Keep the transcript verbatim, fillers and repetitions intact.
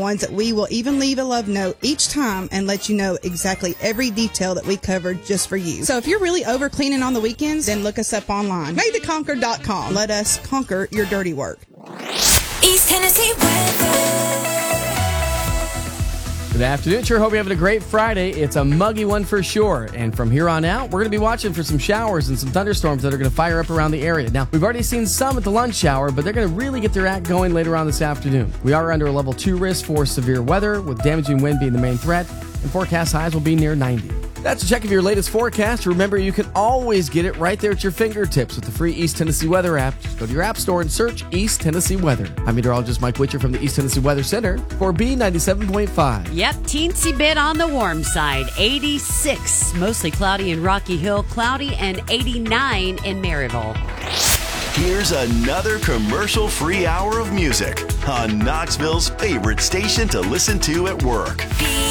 ones that we will even leave a love note each time and let you know exactly every detail that we covered just for you. So if you're really over cleaning on the weekends, then look us up online. made to conquer dot com. Let us conquer your dirty work. East Tennessee weather. Good afternoon. Sure hope you're having a great Friday. It's a muggy one for sure. And from here on out, we're going to be watching for some showers and some thunderstorms that are going to fire up around the area. Now, we've already seen some at the lunch hour, but they're going to really get their act going later on this afternoon. We are under a level two risk for severe weather, with damaging wind being the main threat, and forecast highs will be near ninety. That's a check of your latest forecast. Remember, you can always get it right there at your fingertips with the free East Tennessee Weather app. Just go to your app store and search East Tennessee Weather. I'm meteorologist Mike Witcher from the East Tennessee Weather Center for B ninety-seven point five. Yep, teensy bit on the warm side. eighty-six, mostly cloudy in Rocky Hill, cloudy, and eighty-nine in Maryville. Here's another commercial-free hour of music on Knoxville's favorite station to listen to at work.